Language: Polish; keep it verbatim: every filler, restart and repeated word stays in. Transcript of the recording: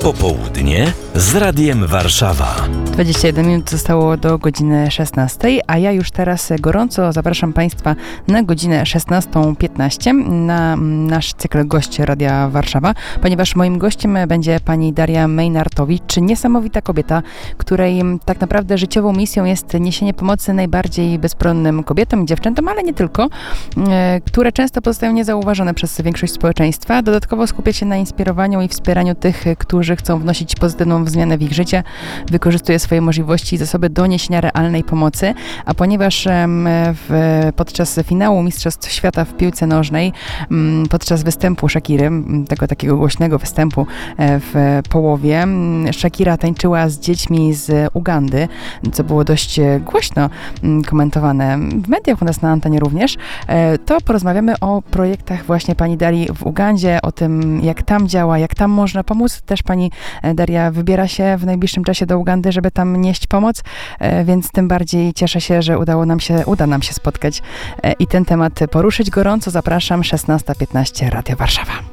Popołudnie z Radiem Warszawa. dwadzieścia jeden minut zostało do godziny szesnastej, a ja już teraz gorąco zapraszam Państwa na godzinę szesnastą piętnaście na nasz cykl Goście Radia Warszawa, ponieważ moim gościem będzie pani Daria Mejnartowicz, niesamowita kobieta, której tak naprawdę życiową misją jest niesienie pomocy najbardziej bezbronnym kobietom i dziewczętom, ale nie tylko, które często pozostają niezauważone przez większość społeczeństwa. Dodatkowo skupia się na inspirowaniu i wspieraniu tych, którzy chcą wnosić pozytywną zmianę w ich życie, wykorzystuje swoje możliwości i zasoby do niesienia realnej pomocy, a ponieważ w, podczas finału Mistrzostw Świata w piłce nożnej, podczas występu Shakiry, tego takiego głośnego występu w połowie, Shakira tańczyła z dziećmi z Ugandy, co było dość głośno komentowane w mediach, u nas na antenie również, to porozmawiamy o projektach właśnie pani Darii w Ugandzie, o tym, jak tam działa, jak tam można pomóc. Też pani Daria wybiera się w najbliższym czasie do Ugandy, żeby tam nieść pomoc, więc tym bardziej cieszę się, że udało nam się, uda nam się spotkać i ten temat poruszyć. Gorąco zapraszam, szesnasta piętnaście, Radio Warszawa.